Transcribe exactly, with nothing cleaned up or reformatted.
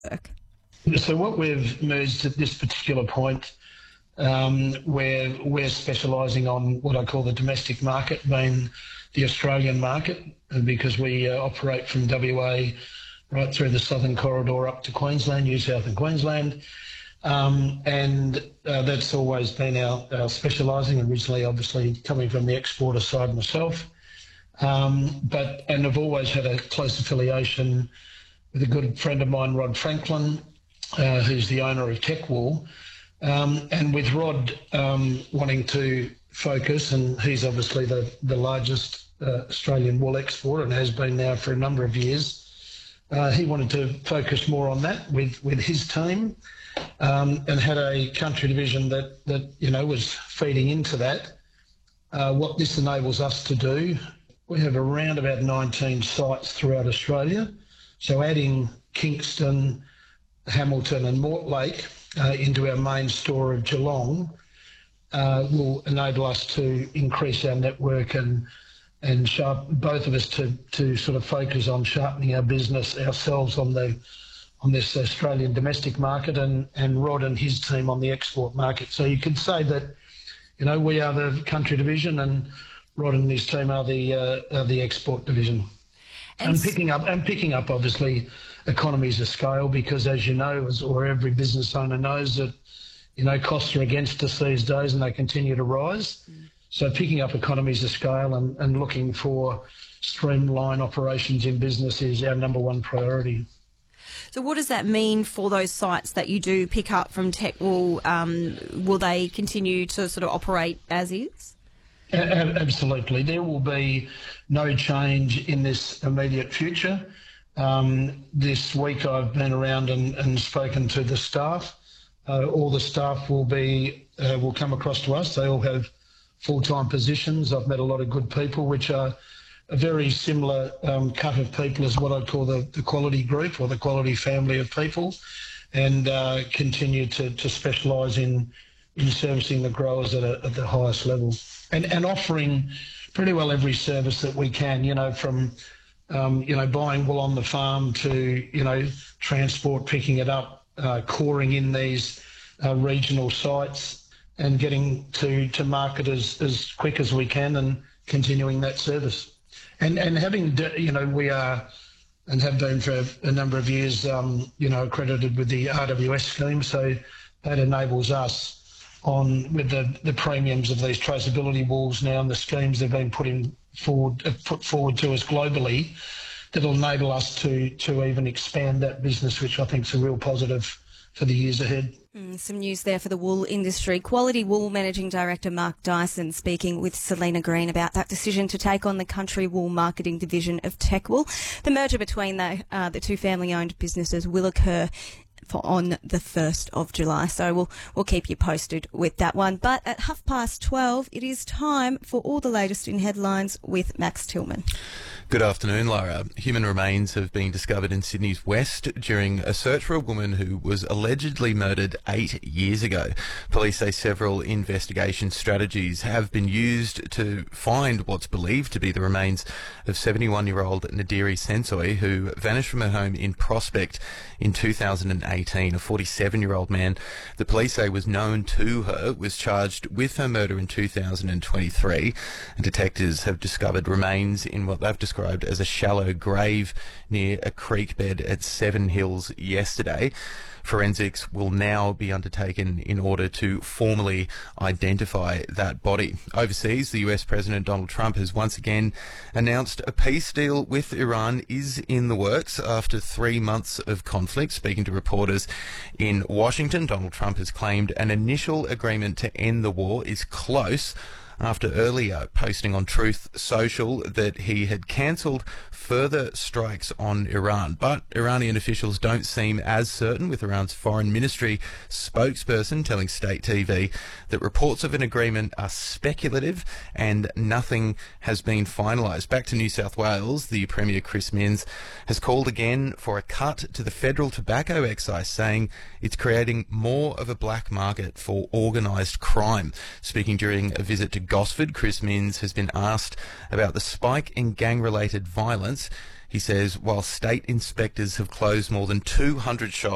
work? So what we've merged at this particular point, um, where we're specialising on what I call the domestic market, being the Australian market, because we uh, operate from W A right through the Southern Corridor up to Queensland, New South and Queensland. Um, and uh, that's always been our, our specialising, originally obviously coming from the exporter side myself. Um, but and I've always had a close affiliation with a good friend of mine, Rod Franklin, uh, who's the owner of Techwool. Um, and with Rod um, wanting to focus, and he's obviously the, the largest uh, Australian wool exporter and has been now for a number of years, uh, he wanted to focus more on that with, with his team. Um, and had a country division that, that you know, was feeding into that. Uh, what this enables us to do, we have around about nineteen sites throughout Australia. So adding Kingston, Hamilton and Mortlake uh, into our main store of Geelong uh, will enable us to increase our network and and sharp, both of us to, to sort of focus on sharpening our business ourselves on the on this Australian domestic market, and, and Rod and his team on the export market. So you could say that, you know, we are the country division and Rod and his team are the uh, are the export division. And, and picking up and picking up obviously economies of scale, because as you know, as or every business owner knows, that, you know, costs are against us these days and they continue to rise. Mm. So picking up economies of scale and, and looking for streamlined operations in business is our number one priority. So what does that mean for those sites that you do pick up from Techwool? Um, will they continue to sort of operate as is? A- absolutely. There will be no change in this immediate future. Um, this week I've been around and, and spoken to the staff. Uh, all the staff will be uh, will come across to us. They all have full-time positions. I've met a lot of good people, which are a very similar um, cut of people as what I'd call the, the quality group or the quality family of people, and uh, continue to, to specialise in in servicing the growers at, a, at the highest level, and, and offering pretty well every service that we can, you know, from um, you know, buying wool on the farm to, you know, transport, picking it up, uh, coring in these uh, regional sites and getting to, to market as, as quick as we can and continuing that service. And and having, you know, we are and have been for a number of years, um, you know, accredited with the R W S scheme. So that enables us on with the, the premiums of these traceability wools now and the schemes they've been putting forward, uh, put forward to us globally, that'll enable us to, to even expand that business, which I think is a real positive for the years ahead. Mm, some news there for the wool industry. Quality Wool Managing Director Mark Dyson speaking with Selena Green about that decision to take on the country wool marketing division of Techwool. The merger between the, uh, the two family-owned businesses will occur for on the first of July. So we'll we'll keep you posted with that one. But at half past twelve, it is time for all the latest in headlines with Max Tillman. Good afternoon, Lara. Human remains have been discovered in Sydney's West during a search for a woman who was allegedly murdered eight years ago. Police say several investigation strategies have been used to find what's believed to be the remains of seventy-one-year-old Nadiri Sensoy, who vanished from her home in Prospect in two thousand eighteen. A forty-seven-year-old man the police say was known to her was charged with her murder in two thousand twenty-three. And detectives have discovered remains in what they've described as a shallow grave near a creek bed at Seven Hills yesterday. Forensics will now be undertaken in order to formally identify that body. Overseas, the U S President Donald Trump has once again announced a peace deal with Iran is in the works after three months of conflict. Speaking to reporters in Washington, Donald Trump has claimed an initial agreement to end the war is close, after earlier posting on Truth Social that he had cancelled further strikes on Iran. But Iranian officials don't seem as certain, with Iran's foreign ministry spokesperson telling State T V that reports of an agreement are speculative and nothing has been finalised. Back to New South Wales, the Premier Chris Minns has called again for a cut to the federal tobacco excise, saying it's creating more of a black market for organised crime. Speaking during a visit to Gosford, Chris Minns has been asked about the spike in gang-related violence. He says while state inspectors have closed more than two hundred shops